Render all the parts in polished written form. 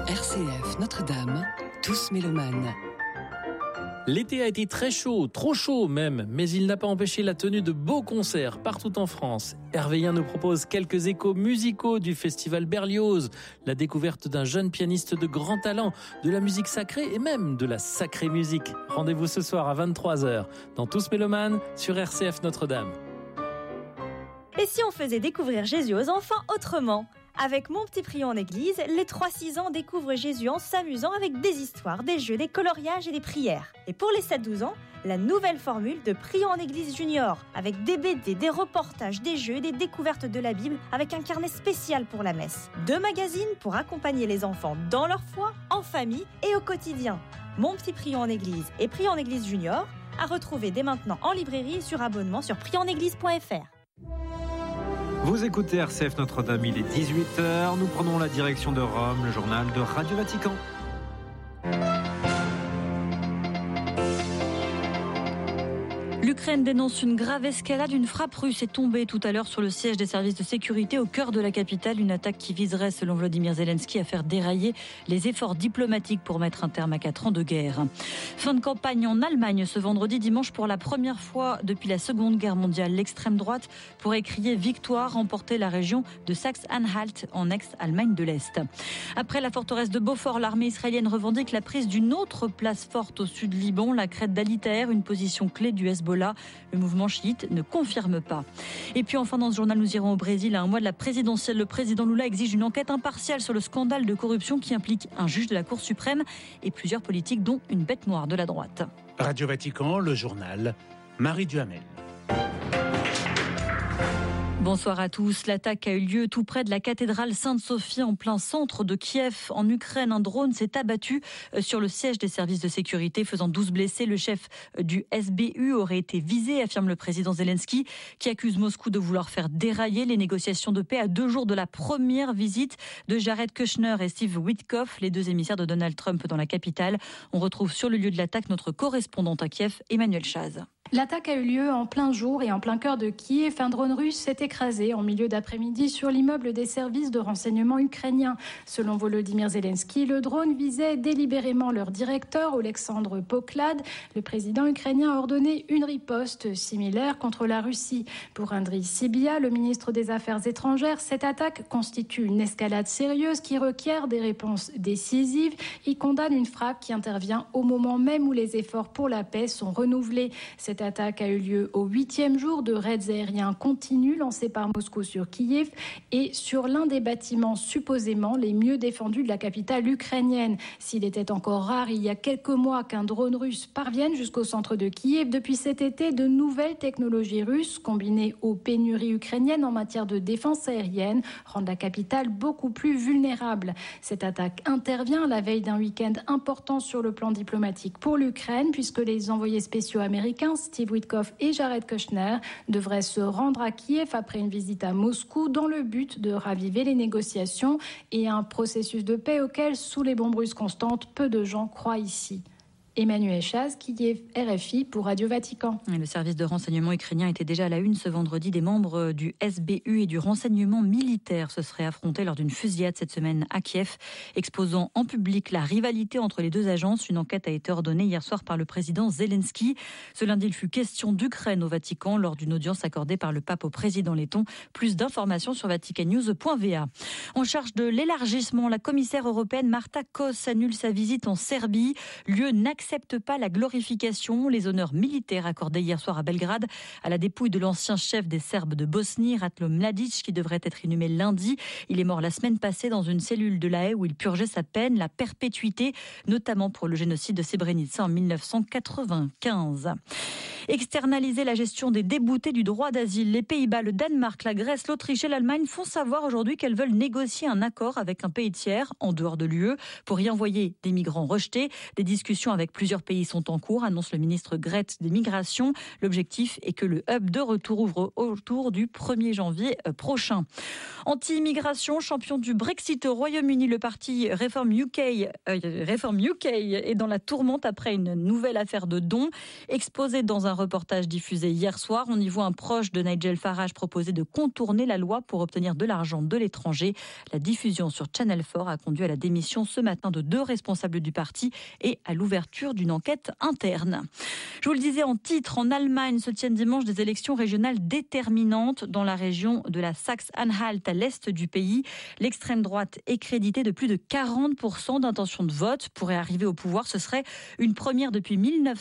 RCF Notre-Dame, tous mélomanes. L'été a été très chaud, trop chaud même, mais il n'a pas empêché la tenue de beaux concerts partout en France. Hervé Yen nous propose quelques échos musicaux du festival Berlioz, la découverte d'un jeune pianiste de grand talent, de la musique sacrée et même de la sacrée musique. Rendez-vous ce soir à 23h dans Tous mélomanes sur RCF Notre-Dame. Et si on faisait découvrir Jésus aux enfants autrement ? Avec Mon Petit Prion en Église, les 3-6 ans découvrent Jésus en s'amusant avec des histoires, des jeux, des coloriages et des prières. Et pour les 7-12 ans, la nouvelle formule de Prion en Église Junior, avec des BD, des reportages, des jeux et des découvertes de la Bible, avec un carnet spécial pour la messe. 2 magazines pour accompagner les enfants dans leur foi, en famille et au quotidien. Mon Petit Prion en Église et Prion en Église Junior, à retrouver dès maintenant en librairie et sur abonnement sur prionenéglise.fr. Vous écoutez RCF Notre-Dame, il est 18h. Nous prenons la direction de Rome, le journal de Radio Vatican. L'Ukraine dénonce une grave escalade. Une frappe russe est tombée tout à l'heure sur le siège des services de sécurité au cœur de la capitale. Une attaque qui viserait, selon Volodymyr Zelensky, à faire dérailler les efforts diplomatiques pour mettre un terme à 4 ans de guerre. Fin de campagne en Allemagne ce vendredi dimanche pour la première fois depuis la Seconde Guerre mondiale. L'extrême droite pourrait crier victoire, remporter la région de Saxe-Anhalt en ex-Allemagne de l'Est. Après la forteresse de Beaufort, l'armée israélienne revendique la prise d'une autre place forte au sud Liban, la crête d'Ali-Taher, une position clé du Hezbollah. Le mouvement chiite ne confirme pas. Et puis enfin, dans ce journal, nous irons au Brésil. À un mois de la présidentielle, le président Lula exige une enquête impartiale sur le scandale de corruption qui implique un juge de la Cour suprême et plusieurs politiques, dont une bête noire de la droite. Radio Vatican, le journal, Marie Duhamel. Bonsoir à tous. L'attaque a eu lieu tout près de la cathédrale Sainte-Sophie, en plein centre de Kiev, en Ukraine. Un drone s'est abattu sur le siège des services de sécurité, faisant 12 blessés. Le chef du SBU aurait été visé, affirme le président Zelensky, qui accuse Moscou de vouloir faire dérailler les négociations de paix à 2 jours de la première visite de Jared Kushner et Steve Witkoff, les 2 émissaires de Donald Trump dans la capitale. On retrouve sur le lieu de l'attaque notre correspondante à Kiev, Emmanuel Chaz. L'attaque a eu lieu en plein jour et en plein cœur de Kiev. Un drone russe s'est écrasé en milieu d'après-midi sur l'immeuble des services de renseignement ukrainiens. Selon Volodymyr Zelensky, le drone visait délibérément leur directeur, Oleksandr Poklad. Le président ukrainien a ordonné une riposte similaire contre la Russie. Pour Andriy Sybiha, le ministre des Affaires étrangères, cette attaque constitue une escalade sérieuse qui requiert des réponses décisives. Il condamne une frappe qui intervient au moment même où les efforts pour la paix sont renouvelés. Cette attaque a eu lieu au 8e jour de raids aériens continus lancés par Moscou sur Kiev et sur l'un des bâtiments supposément les mieux défendus de la capitale ukrainienne. S'il était encore rare il y a quelques mois qu'un drone russe parvienne jusqu'au centre de Kiev, depuis cet été, de nouvelles technologies russes combinées aux pénuries ukrainiennes en matière de défense aérienne rendent la capitale beaucoup plus vulnérable. Cette attaque intervient à la veille d'un week-end important sur le plan diplomatique pour l'Ukraine, puisque les envoyés spéciaux américains Steve Witkoff et Jared Kushner devraient se rendre à Kiev après une visite à Moscou dans le but de raviver les négociations et un processus de paix auquel, sous les bombes russes constantes, peu de gens croient ici. Emmanuel Chaz, Kiev, RFI pour Radio Vatican. Le service de renseignement ukrainien était déjà à la une ce vendredi. Des membres du SBU et du renseignement militaire se seraient affrontés lors d'une fusillade cette semaine à Kiev, exposant en public la rivalité entre les 2 agences. Une enquête a été ordonnée hier soir par le président Zelensky. Ce lundi, il fut question d'Ukraine au Vatican lors d'une audience accordée par le pape au président letton. Plus d'informations sur vaticannews.va. En charge de l'élargissement, la commissaire européenne Marta Kos annule sa visite en Serbie. Lieu n'accepte pas la glorification. Les honneurs militaires accordés hier soir à Belgrade à la dépouille de l'ancien chef des Serbes de Bosnie, Ratko Mladic, qui devrait être inhumé lundi. Il est mort la semaine passée dans une cellule de La Haye où il purgeait sa peine, la perpétuité, notamment pour le génocide de Srebrenica en 1995. Externaliser la gestion des déboutés du droit d'asile. Les Pays-Bas, le Danemark, la Grèce, l'Autriche et l'Allemagne font savoir aujourd'hui qu'elles veulent négocier un accord avec un pays tiers en dehors de l'UE pour y envoyer des migrants rejetés. Des discussions avec avec plusieurs pays sont en cours, annonce le ministre Grete des Migrations. L'objectif est que le hub de retour ouvre autour du 1er janvier prochain. Anti-immigration, champion du Brexit au Royaume-Uni, le parti Reform UK est dans la tourmente après une nouvelle affaire de dons. Exposé dans un reportage diffusé hier soir, on y voit un proche de Nigel Farage proposer de contourner la loi pour obtenir de l'argent de l'étranger. La diffusion sur Channel 4 a conduit à la démission ce matin de 2 responsables du parti et à l'ouverture d'une enquête interne. Je vous le disais en titre, en Allemagne se tiennent dimanche des élections régionales déterminantes dans la région de la Saxe-Anhalt à l'est du pays. L'extrême droite est créditée de plus de 40% d'intention de vote. Pourrait arriver au pouvoir, ce serait une première depuis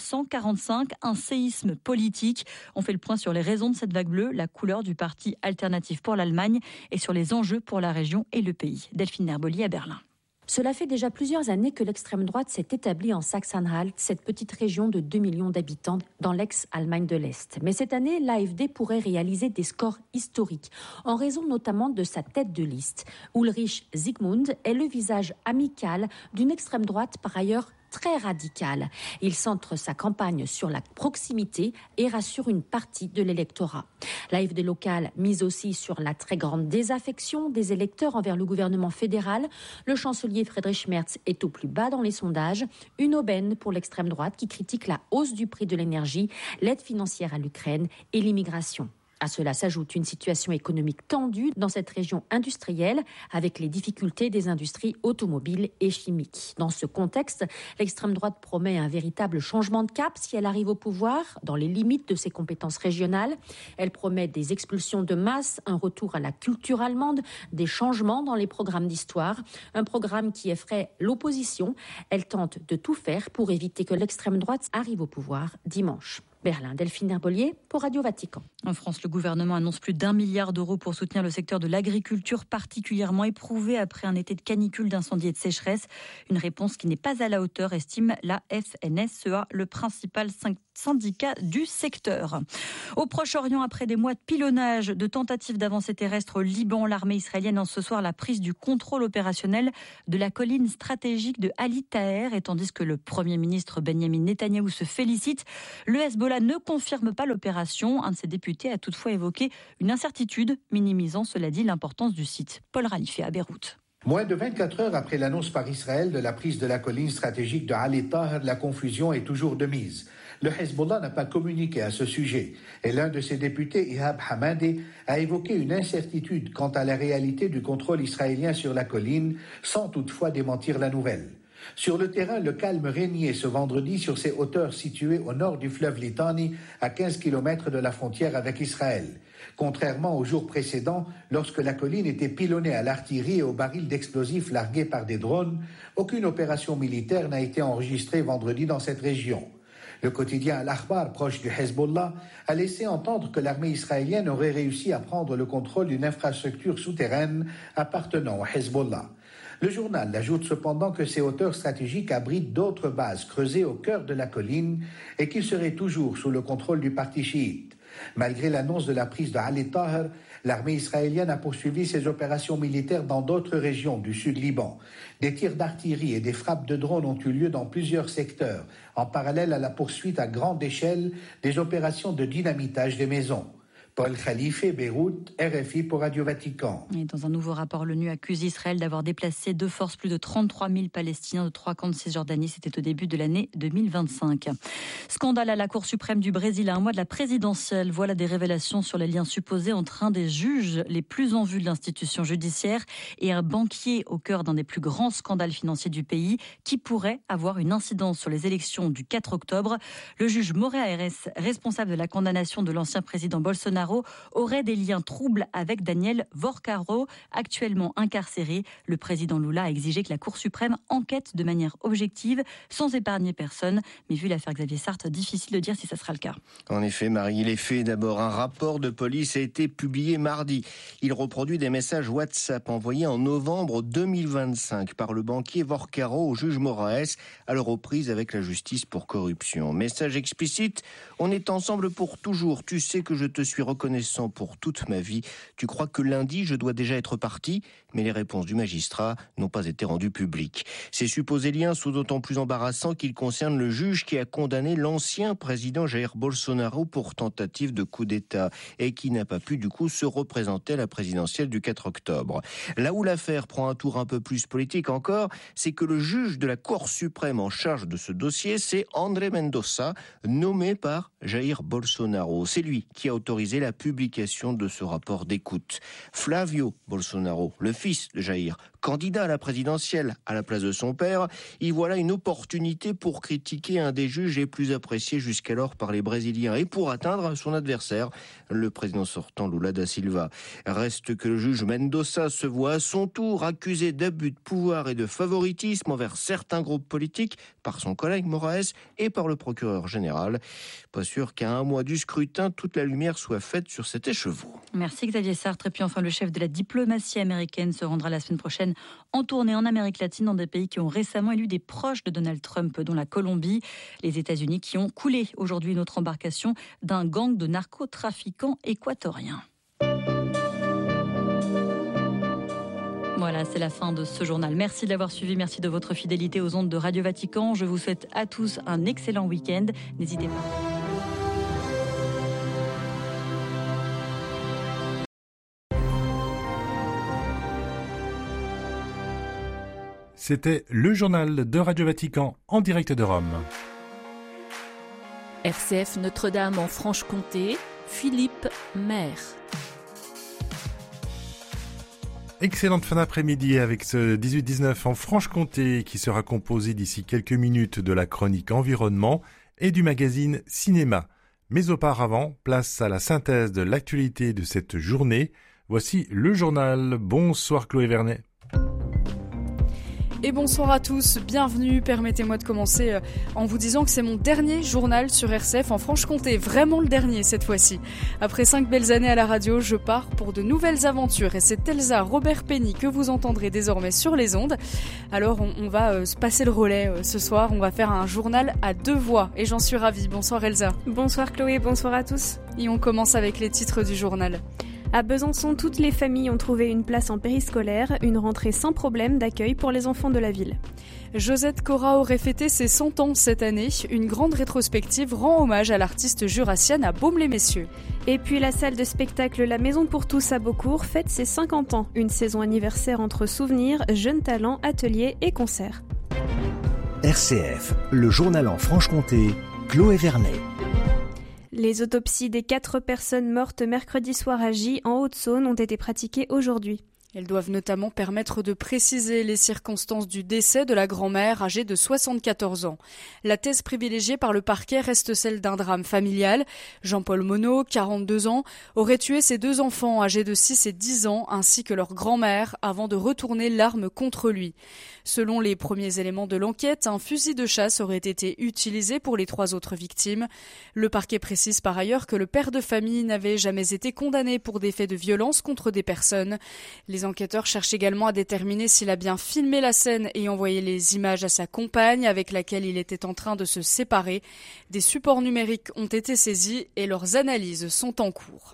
1945, un séisme politique. On fait le point sur les raisons de cette vague bleue, la couleur du parti Alternative pour l'Allemagne et sur les enjeux pour la région et le pays. Delphine Herboli à Berlin. Cela fait déjà plusieurs années que l'extrême droite s'est établie en Saxe-Anhalt, cette petite région de 2 millions d'habitants dans l'ex-Allemagne de l'Est. Mais cette année, l'AfD pourrait réaliser des scores historiques, en raison notamment de sa tête de liste. Ulrich Zygmunt est le visage amical d'une extrême droite par ailleurs très radical. Il centre sa campagne sur la proximité et rassure une partie de l'électorat. L'AfD locale mise aussi sur la très grande désaffection des électeurs envers le gouvernement fédéral. Le chancelier Friedrich Merz est au plus bas dans les sondages. Une aubaine pour l'extrême droite qui critique la hausse du prix de l'énergie, l'aide financière à l'Ukraine et l'immigration. À cela s'ajoute une situation économique tendue dans cette région industrielle avec les difficultés des industries automobiles et chimiques. Dans ce contexte, l'extrême droite promet un véritable changement de cap si elle arrive au pouvoir, dans les limites de ses compétences régionales. Elle promet des expulsions de masse, un retour à la culture allemande, des changements dans les programmes d'histoire, un programme qui effraie l'opposition. Elle tente de tout faire pour éviter que l'extrême droite arrive au pouvoir dimanche. Berlin, Delphine Herbolier pour Radio Vatican. En France, le gouvernement annonce plus d'1 milliard d'euros pour soutenir le secteur de l'agriculture particulièrement éprouvé après un été de canicule, d'incendie et de sécheresse. Une réponse qui n'est pas à la hauteur, estime la FNSEA, le principal syndicat du secteur. Au Proche-Orient, après des mois de pilonnage, de tentatives d'avancée terrestre au Liban, l'armée israélienne annonce ce soir la prise du contrôle opérationnel de la colline stratégique de Ali Taher. Et tandis que le Premier ministre Benyamin Netanyahou se félicite, le Hezbollah ne confirme pas l'opération. Un de ses députés a toutefois évoqué une incertitude, minimisant, cela dit, l'importance du site. Paul Ralifé à Beyrouth. Moins de 24 heures après l'annonce par Israël de la prise de la colline stratégique de Ali Taher, la confusion est toujours de mise. Le Hezbollah n'a pas communiqué à ce sujet et l'un de ses députés, Ihab Hamadi, a évoqué une incertitude quant à la réalité du contrôle israélien sur la colline, sans toutefois démentir la nouvelle. Sur le terrain, le calme régnait ce vendredi sur ces hauteurs situées au nord du fleuve Litani, à 15 km de la frontière avec Israël. Contrairement aux jours précédents, lorsque la colline était pilonnée à l'artillerie et aux barils d'explosifs largués par des drones, aucune opération militaire n'a été enregistrée vendredi dans cette région. Le quotidien Al-Akhbar, proche du Hezbollah, a laissé entendre que l'armée israélienne aurait réussi à prendre le contrôle d'une infrastructure souterraine appartenant au Hezbollah. Le journal ajoute cependant que ces hauteurs stratégiques abritent d'autres bases creusées au cœur de la colline et qui seraient toujours sous le contrôle du parti chiite. Malgré l'annonce de la prise de Ali Taher, l'armée israélienne a poursuivi ses opérations militaires dans d'autres régions du sud Liban. Des tirs d'artillerie et des frappes de drones ont eu lieu dans plusieurs secteurs, en parallèle à la poursuite à grande échelle des opérations de dynamitage des maisons. Paul Khalife, Beyrouth, RFI pour Radio Vatican. Et dans un nouveau rapport, l'ONU accuse Israël d'avoir déplacé de force plus de 33 000 Palestiniens de 3 camps de Cisjordanie. C'était au début de l'année 2025. Scandale à la Cour suprême du Brésil à un mois de la présidentielle. Voilà des révélations sur les liens supposés entre un des juges les plus en vue de l'institution judiciaire et un banquier au cœur d'un des plus grands scandales financiers du pays qui pourrait avoir une incidence sur les élections du 4 octobre. Le juge Moreira Ayres, responsable de la condamnation de l'ancien président Bolsonaro, aurait des liens troubles avec Daniel Vorcaro, actuellement incarcéré. Le président Lula a exigé que la Cour suprême enquête de manière objective, sans épargner personne. Mais vu l'affaire Xavier Sartre, difficile de dire si ça sera le cas. En effet, Marie, les faits d'abord. Un rapport de police a été publié mardi. Il reproduit des messages WhatsApp envoyés en novembre 2025 par le banquier Vorcaro au juge Moraes, à leur reprise avec la justice pour corruption. Message explicite: on est ensemble pour toujours. Tu sais que je te suis reconnaissant reconnaissant pour toute ma vie. Tu crois que lundi, je dois déjà être parti ? Mais les réponses du magistrat n'ont pas été rendues publiques. Ces supposés liens sont d'autant plus embarrassants qu'ils concernent le juge qui a condamné l'ancien président Jair Bolsonaro pour tentative de coup d'État et qui n'a pas pu du coup se représenter à la présidentielle du 4 octobre. Là où l'affaire prend un tour un peu plus politique encore, c'est que le juge de la Cour suprême en charge de ce dossier, c'est André Mendonça, nommé par Jair Bolsonaro. C'est lui qui a autorisé la publication de ce rapport d'écoute. Flávio Bolsonaro, le fils de Jair, candidat à la présidentielle à la place de son père, y voilà une opportunité pour critiquer un des juges les plus appréciés jusqu'alors par les Brésiliens et pour atteindre son adversaire, le président sortant Lula da Silva. Reste que le juge Mendonça se voit à son tour accusé d'abus de pouvoir et de favoritisme envers certains groupes politiques par son collègue Moraes et par le procureur général. Pas sûr qu'à un mois du scrutin, toute la lumière soit faite sur cet écheveau. Merci Xavier Sartre. Et puis enfin, le chef de la diplomatie américaine se rendra la semaine prochaine en tournée en Amérique latine dans des pays qui ont récemment élu des proches de Donald Trump, dont la Colombie, les États-Unis qui ont coulé aujourd'hui une autre embarcation d'un gang de narcotrafiquants équatoriens. Voilà, c'est la fin de ce journal. Merci de l'avoir suivi, merci de votre fidélité aux ondes de Radio Vatican. Je vous souhaite à tous un excellent week-end. N'hésitez pas. C'était le journal de Radio Vatican en direct de Rome. RCF Notre-Dame en Franche-Comté, Philippe Maire. Excellente fin d'après-midi avec ce 18-19 en Franche-Comté qui sera composé d'ici quelques minutes de la chronique environnement et du magazine Cinéma. Mais auparavant, place à la synthèse de l'actualité de cette journée. Voici le journal. Bonsoir Chloé Vernet. Et bonsoir à tous, bienvenue. Permettez-moi de commencer en vous disant que c'est mon dernier journal sur RCF en Franche-Comté, vraiment le dernier cette fois-ci. Après 5 belles années à la radio, je pars pour de nouvelles aventures et c'est Elsa Robert-Penny que vous entendrez désormais sur les ondes. Alors on va se passer le relais ce soir, on va faire un journal à 2 voix et j'en suis ravie. Bonsoir Elsa. Bonsoir Chloé, bonsoir à tous. Et on commence avec les titres du journal. À Besançon, toutes les familles ont trouvé une place en périscolaire, une rentrée sans problème d'accueil pour les enfants de la ville. Josette Cora aurait fêté ses 100 ans cette année. Une grande rétrospective rend hommage à l'artiste jurassienne à Baume-les-Messieurs. Et puis la salle de spectacle La Maison pour tous à Beaucourt fête ses 50 ans. Une saison anniversaire entre souvenirs, jeunes talents, ateliers et concerts. RCF, le journal en Franche-Comté, Chloé Vernet. Les autopsies des 4 personnes mortes mercredi soir à Gy, en Haute-Saône, ont été pratiquées aujourd'hui. Elles doivent notamment permettre de préciser les circonstances du décès de la grand-mère âgée de 74 ans. La thèse privilégiée par le parquet reste celle d'un drame familial. Jean-Paul Monod, 42 ans, aurait tué ses 2 enfants âgés de 6 et 10 ans ainsi que leur grand-mère avant de retourner l'arme contre lui. Selon les premiers éléments de l'enquête, un fusil de chasse aurait été utilisé pour les 3 autres victimes. Le parquet précise par ailleurs que le père de famille n'avait jamais été condamné pour des faits de violence contre des personnes. Les enquêteurs cherchent également à déterminer s'il a bien filmé la scène et envoyé les images à sa compagne avec laquelle il était en train de se séparer. Des supports numériques ont été saisis et leurs analyses sont en cours.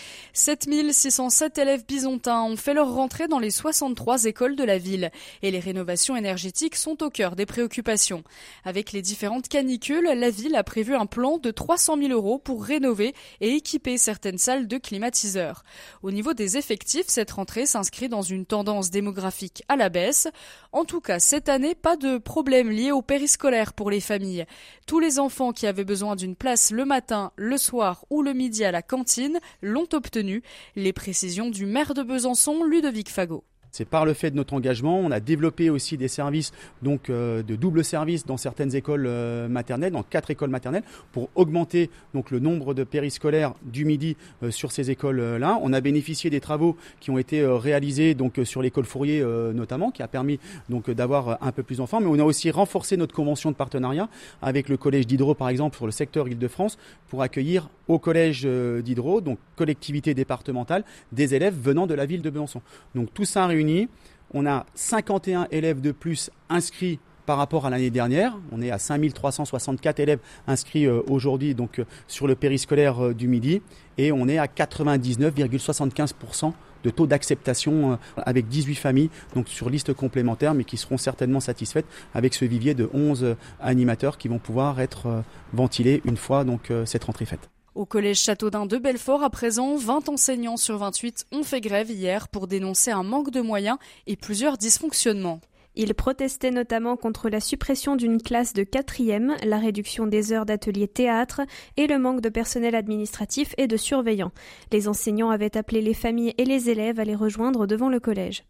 7607 élèves bisontins ont fait leur rentrée dans les 63 écoles de la ville et les rénovations énergétiques sont au cœur des préoccupations. Avec les différentes canicules, la ville a prévu un plan de 300 000 € pour rénover et équiper certaines salles de climatiseurs. Au niveau des effectifs, cette rentrée s'inscrit dans une tendance démographique à la baisse. En tout cas, cette année, pas de problème lié au périscolaire pour les familles. Tous les enfants qui avaient besoin d'une place le matin, le soir ou le midi à la cantine l'ont obtenu. Les précisions du maire de Besançon, Ludovic Fagot. C'est par le fait de notre engagement, on a développé aussi des services de double service dans certaines écoles maternelles, dans 4 écoles maternelles, pour augmenter donc le nombre de périscolaires du midi sur ces écoles-là. On a bénéficié des travaux qui ont été réalisés donc sur l'école Fourier notamment, qui a permis donc d'avoir un peu plus d'enfants. Mais on a aussi renforcé notre convention de partenariat avec le collège d'Hydro, par exemple, sur le secteur Île-de-France, pour accueillir au collège d'Hydro, donc collectivité départementale, des élèves venant de la ville de Besançon. Donc tout ça réuni, on a 51 élèves de plus inscrits par rapport à l'année dernière. On est à 5364 élèves inscrits aujourd'hui donc sur le périscolaire du Midi et on est à 99,75% de taux d'acceptation avec 18 familles donc sur liste complémentaire mais qui seront certainement satisfaites avec ce vivier de 11 animateurs qui vont pouvoir être ventilés une fois donc cette rentrée faite. Au collège Châteaudun de Belfort, à présent, 20 enseignants sur 28 ont fait grève hier pour dénoncer un manque de moyens et plusieurs dysfonctionnements. Ils protestaient notamment contre la suppression d'une classe de 4e, la réduction des heures d'atelier théâtre et le manque de personnel administratif et de surveillants. Les enseignants avaient appelé les familles et les élèves à les rejoindre devant le collège.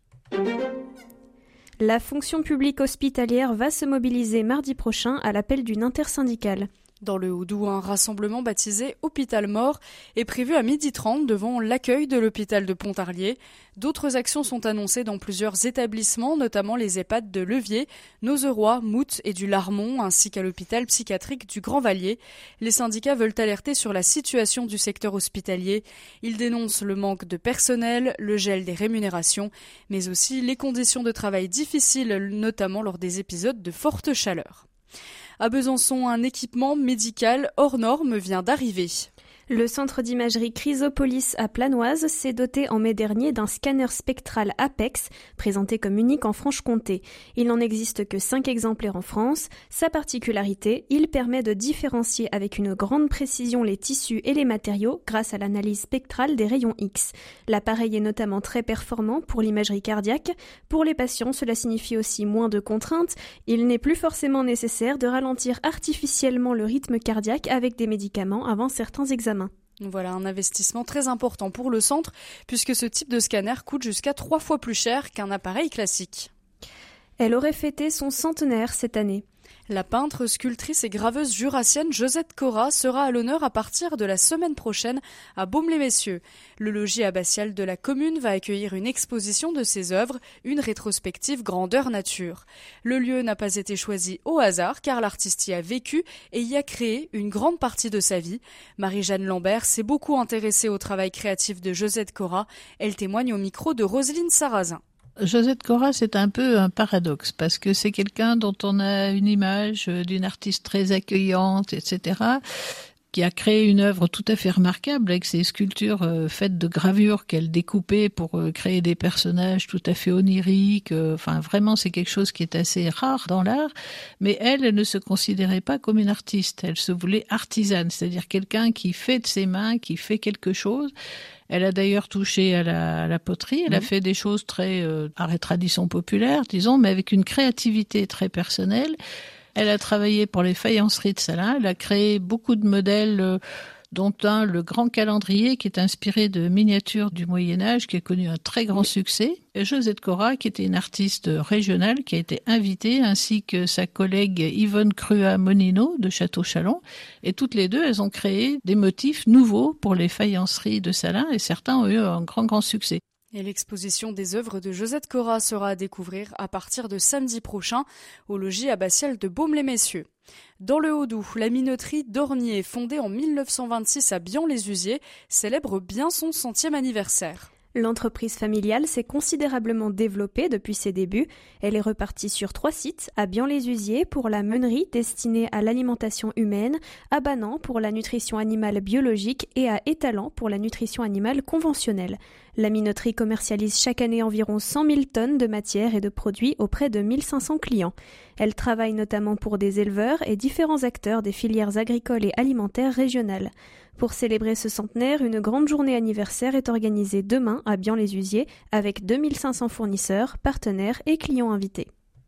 La fonction publique hospitalière va se mobiliser mardi prochain à l'appel d'une intersyndicale. Dans le Haut-Doubs, un rassemblement baptisé Hôpital Mort est prévu à 12h30 devant l'accueil de l'hôpital de Pontarlier. D'autres actions sont annoncées dans plusieurs établissements, notamment les EHPAD de Levier, Nozeroy, Mout et du Larmont, ainsi qu'à l'hôpital psychiatrique du Grand Vallier. Les syndicats veulent alerter sur la situation du secteur hospitalier. Ils dénoncent le manque de personnel, le gel des rémunérations, mais aussi les conditions de travail difficiles, notamment lors des épisodes de forte chaleur. À Besançon, un équipement médical hors norme vient d'arriver. Le centre d'imagerie Chrysopolis à Planoise s'est doté en mai dernier d'un scanner spectral Apex, présenté comme unique en Franche-Comté. Il n'en existe que 5 exemplaires en France. Sa particularité, il permet de différencier avec une grande précision les tissus et les matériaux grâce à l'analyse spectrale des rayons X. L'appareil est notamment très performant pour l'imagerie cardiaque. Pour les patients, cela signifie aussi moins de contraintes. Il n'est plus forcément nécessaire de ralentir artificiellement le rythme cardiaque avec des médicaments avant certains examens. Voilà un investissement très important pour le centre, puisque ce type de scanner coûte jusqu'à 3 fois plus cher qu'un appareil classique. Elle aurait fêté son centenaire cette année. La peintre, sculptrice et graveuse jurassienne Josette Cora sera à l'honneur à partir de la semaine prochaine à Baume-les-Messieurs. Le logis abbatial de la commune va accueillir une exposition de ses œuvres, une rétrospective grandeur nature. Le lieu n'a pas été choisi au hasard car l'artiste y a vécu et y a créé une grande partie de sa vie. Marie-Jeanne Lambert s'est beaucoup intéressée au travail créatif de Josette Cora. Elle témoigne au micro de Roselyne Sarrazin. Josette Cora, c'est un peu un paradoxe parce que c'est quelqu'un dont on a une image d'une artiste très accueillante, etc., qui a créé une œuvre tout à fait remarquable avec ses sculptures faites de gravures qu'elle découpait pour créer des personnages tout à fait oniriques. Enfin, vraiment, c'est quelque chose qui est assez rare dans l'art. Mais elle ne se considérait pas comme une artiste. Elle se voulait artisane, c'est-à-dire quelqu'un qui fait de ses mains, qui fait quelque chose. Elle a d'ailleurs touché à la poterie. Elle a fait des choses très art et tradition populaire, disons, mais avec une créativité très personnelle. Elle a travaillé pour les faïenceries de Salins. Elle a créé beaucoup de modèles, dont un, le grand calendrier, qui est inspiré de miniatures du Moyen-Âge, qui a connu un très grand succès. Et Josette Cora, qui était une artiste régionale, qui a été invitée, ainsi que sa collègue Yvonne Crua-Monino de Château-Chalon. Et toutes les deux, elles ont créé des motifs nouveaux pour les faïenceries de Salins, et certains ont eu un grand succès. Et l'exposition des œuvres de Josette Cora sera à découvrir à partir de samedi prochain au logis abbatial de Baume-les-Messieurs. Dans le Haut-Doubs, la minoterie d'Ornier, fondée en 1926 à Bian-les-Usiers, célèbre bien son 100e anniversaire. L'entreprise familiale s'est considérablement développée depuis ses débuts. Elle est repartie sur 3 sites, à Bian-les-Usiers pour la meunerie destinée à l'alimentation humaine, à Banan pour la nutrition animale biologique et à Étalans pour la nutrition animale conventionnelle. La minoterie commercialise chaque année environ 100 000 tonnes de matières et de produits auprès de 1500 clients. Elle travaille notamment pour des éleveurs et différents acteurs des filières agricoles et alimentaires régionales. Pour célébrer ce centenaire, une grande journée anniversaire est organisée demain à Bian-les-Usiers avec 2500 fournisseurs, partenaires et clients invités.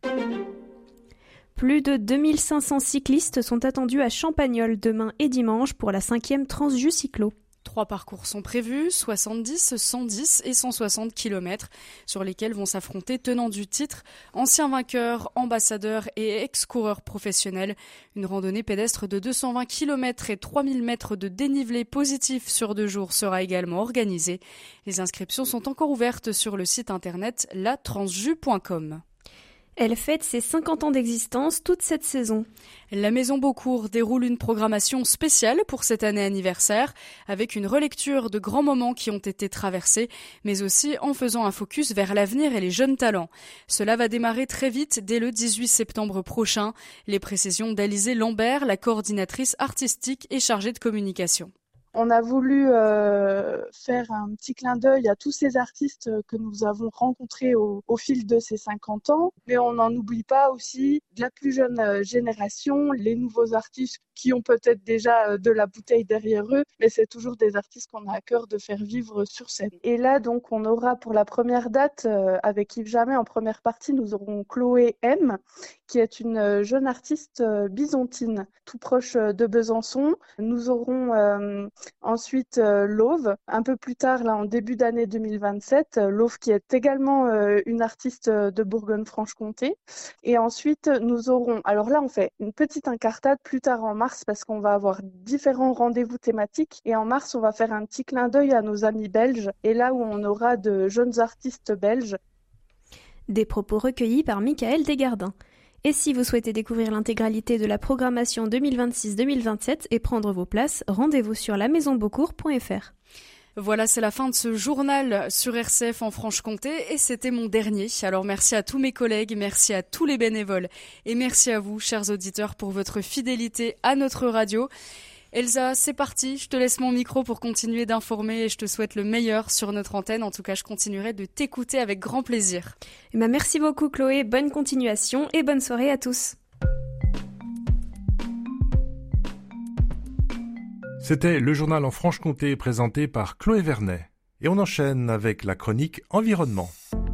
Plus de 2500 cyclistes sont attendus à Champagnole demain et dimanche pour la 5e Transjus Cyclo. 3 parcours sont prévus, 70, 110 et 160 km, sur lesquels vont s'affronter tenants du titre, anciens vainqueurs, ambassadeurs et ex-coureurs professionnels. Une randonnée pédestre de 220 km et 3000 mètres de dénivelé positif sur 2 jours sera également organisée. Les inscriptions sont encore ouvertes sur le site internet latransjus.com. Elle fête ses 50 ans d'existence toute cette saison. La Maison Beaucourt déroule une programmation spéciale pour cette année anniversaire, avec une relecture de grands moments qui ont été traversés, mais aussi en faisant un focus vers l'avenir et les jeunes talents. Cela va démarrer très vite dès le 18 septembre prochain. Les précisions d'Alizée Lambert, la coordinatrice artistique et chargée de communication. On a voulu faire un petit clin d'œil à tous ces artistes que nous avons rencontrés au fil de ces 50 ans, mais on n'en oublie pas aussi de la plus jeune génération, les nouveaux artistes qui ont peut-être déjà de la bouteille derrière eux, mais c'est toujours des artistes qu'on a à cœur de faire vivre sur scène. Et là, donc, on aura pour la première date, avec Yves Jamais en première partie, nous aurons Chloé M, qui est une jeune artiste byzantine, tout proche de Besançon. Nous aurons ensuite Lauve, un peu plus tard, là, en début d'année 2027, Lauve qui est également une artiste de Bourgogne-Franche-Comté. Et ensuite, nous aurons, alors là, on fait une petite incartade plus tard en mars parce qu'on va avoir différents rendez-vous thématiques. Et en mars, on va faire un petit clin d'œil à nos amis belges. Et là où on aura de jeunes artistes belges. Des propos recueillis par Michael Desgardins. Et si vous souhaitez découvrir l'intégralité de la programmation 2026-2027 et prendre vos places, rendez-vous sur lamaisonbeaucourt.fr. Voilà, c'est la fin de ce journal sur RCF en Franche-Comté et c'était mon dernier. Alors merci à tous mes collègues, merci à tous les bénévoles et merci à vous, chers auditeurs, pour votre fidélité à notre radio. Elsa, c'est parti, je te laisse mon micro pour continuer d'informer et je te souhaite le meilleur sur notre antenne. En tout cas, je continuerai de t'écouter avec grand plaisir. Merci beaucoup Chloé, bonne continuation et bonne soirée à tous. C'était le journal en Franche-Comté présenté par Chloé Vernet. Et on enchaîne avec la chronique Environnement.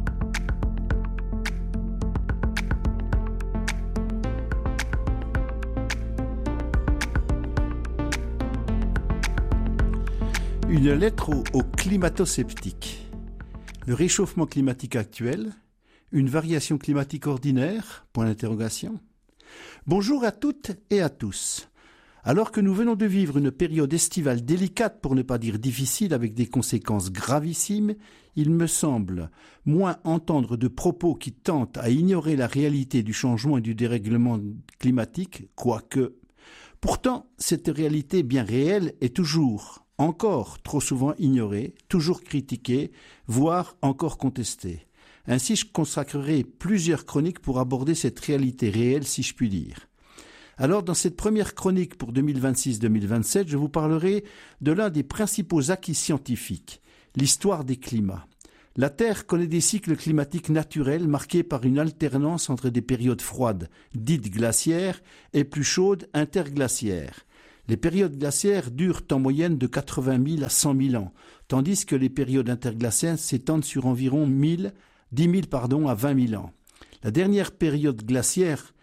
Une lettre aux climato-sceptiques. Le réchauffement climatique actuel, une variation climatique ordinaire ? Point d'interrogation. Bonjour à toutes et à tous. Alors que nous venons de vivre une période estivale délicate, pour ne pas dire difficile, avec des conséquences gravissimes, il me semble moins entendre de propos qui tentent à ignorer la réalité du changement et du dérèglement climatique, quoique. Pourtant, cette réalité bien réelle est toujours, encore trop souvent ignorée, toujours critiquée, voire encore contestée. Ainsi, je consacrerai plusieurs chroniques pour aborder cette réalité réelle, si je puis dire. Alors, dans cette première chronique pour 2026-2027, je vous parlerai de l'un des principaux acquis scientifiques, l'histoire des climats. La Terre connaît des cycles climatiques naturels marqués par une alternance entre des périodes froides, dites glaciaires, et plus chaudes, interglaciaires. Les périodes glaciaires durent en moyenne de 80 000 à 100 000 ans, tandis que les périodes interglaciaires s'étendent sur environ 10 000 à 20 000 ans. La dernière période glaciaire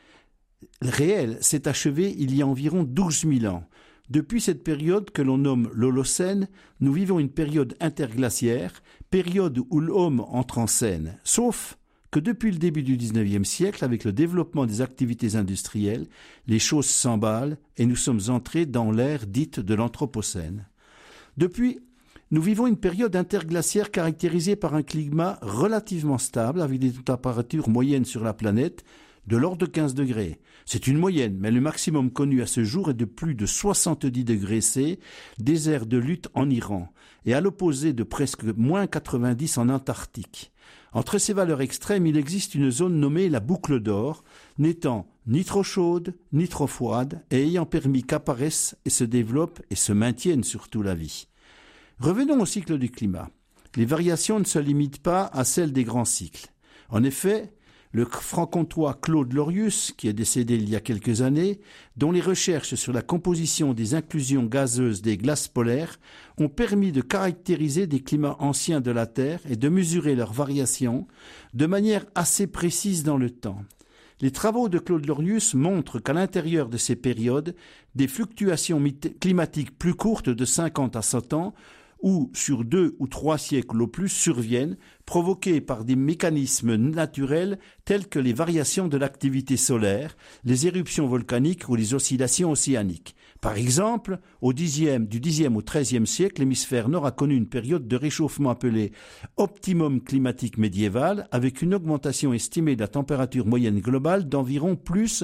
réelle s'est achevée il y a environ 12 000 ans. Depuis cette période que l'on nomme l'Holocène, nous vivons une période interglaciaire, période où l'homme entre en scène. Sauf que depuis le début du XIXe siècle, avec le développement des activités industrielles, les choses s'emballent et nous sommes entrés dans l'ère dite de l'Anthropocène. Depuis, nous vivons une période interglaciaire caractérisée par un climat relativement stable, avec des températures moyennes sur la planète de l'ordre de 15 degrés. C'est une moyenne, mais le maximum connu à ce jour est de plus de 70 degrés C, désert de lutte en Iran, et à l'opposé de presque moins 90 en Antarctique. Entre ces valeurs extrêmes, il existe une zone nommée la boucle d'or, n'étant ni trop chaude, ni trop froide, et ayant permis qu'apparaissent et se développent et se maintiennent surtout la vie. Revenons au cycle du climat. Les variations ne se limitent pas à celles des grands cycles. En effet, le franc-comtois Claude Lorius, qui est décédé il y a quelques années, dont les recherches sur la composition des inclusions gazeuses des glaces polaires ont permis de caractériser des climats anciens de la Terre et de mesurer leurs variations de manière assez précise dans le temps. Les travaux de Claude Lorius montrent qu'à l'intérieur de ces périodes, des fluctuations climatiques plus courtes de 50 à 100 ans ou sur 2 ou 3 siècles au plus surviennent, provoquées par des mécanismes naturels tels que les variations de l'activité solaire, les éruptions volcaniques ou les oscillations océaniques. Par exemple, du 10e au 13e siècle, l'hémisphère nord a connu une période de réchauffement appelée optimum climatique médiéval, avec une augmentation estimée de la température moyenne globale d'environ plus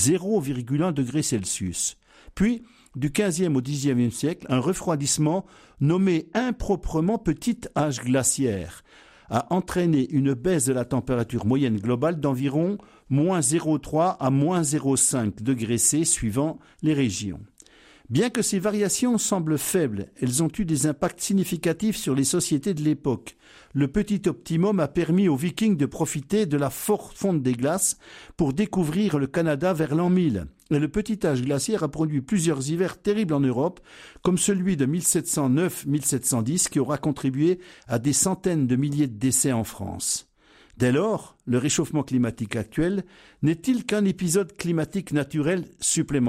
0,1 degré Celsius. Puis, du 15e au 19e siècle, un refroidissement nommé improprement petit âge glaciaire a entraîné une baisse de la température moyenne globale d'environ moins 0,3 à moins 0,5 degrés C suivant les régions. Bien que ces variations semblent faibles, elles ont eu des impacts significatifs sur les sociétés de l'époque. Le petit optimum a permis aux Vikings de profiter de la forte fonte des glaces pour découvrir le Canada vers l'an 1000. Et le petit âge glaciaire a produit plusieurs hivers terribles en Europe, comme celui de 1709-1710 qui aura contribué à des centaines de milliers de décès en France. Dès lors, le réchauffement climatique actuel n'est-il qu'un épisode climatique naturel supplémentaire ?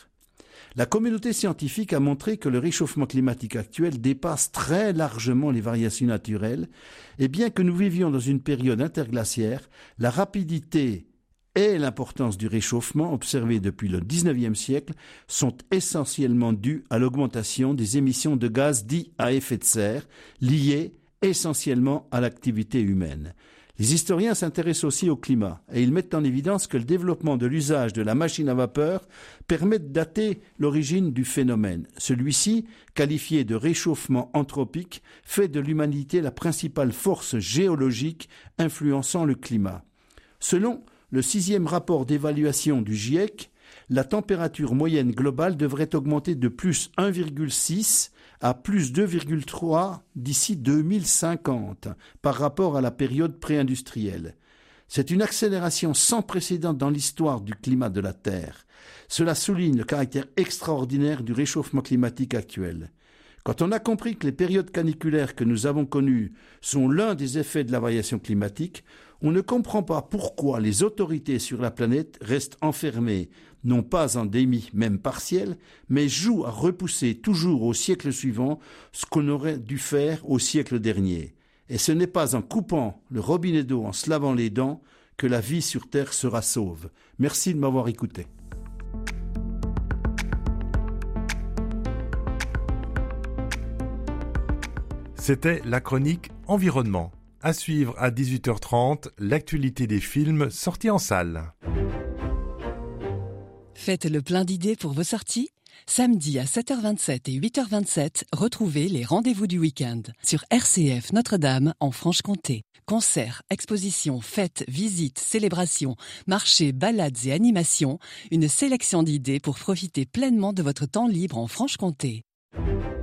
La communauté scientifique a montré que le réchauffement climatique actuel dépasse très largement les variations naturelles, et bien que nous vivions dans une période interglaciaire, la rapidité et l'importance du réchauffement observé depuis le XIXe siècle sont essentiellement dues à l'augmentation des émissions de gaz dits à effet de serre, liées essentiellement à l'activité humaine. Les historiens s'intéressent aussi au climat et ils mettent en évidence que le développement de l'usage de la machine à vapeur permet de dater l'origine du phénomène. Celui-ci, qualifié de réchauffement anthropique, fait de l'humanité la principale force géologique influençant le climat. Selon le 6e rapport d'évaluation du GIEC, la température moyenne globale devrait augmenter de plus 1,6 à plus 2,3 d'ici 2050 par rapport à la période pré-industrielle. C'est une accélération sans précédent dans l'histoire du climat de la Terre. Cela souligne le caractère extraordinaire du réchauffement climatique actuel. Quand on a compris que les périodes caniculaires que nous avons connues sont l'un des effets de la variation climatique, on ne comprend pas pourquoi les autorités sur la planète restent enfermées, non pas en déni, même partiel, mais jouent à repousser toujours au siècle suivant ce qu'on aurait dû faire au siècle dernier. Et ce n'est pas en coupant le robinet d'eau, en se lavant les dents, que la vie sur Terre sera sauve. Merci de m'avoir écouté. C'était la chronique Environnement. À suivre à 18h30, l'actualité des films sortis en salle. Faites le plein d'idées pour vos sorties. Samedi à 7h27 et 8h27, retrouvez les rendez-vous du week-end sur RCF Notre-Dame en Franche-Comté. Concerts, expositions, fêtes, visites, célébrations, marchés, balades et animations, une sélection d'idées pour profiter pleinement de votre temps libre en Franche-Comté.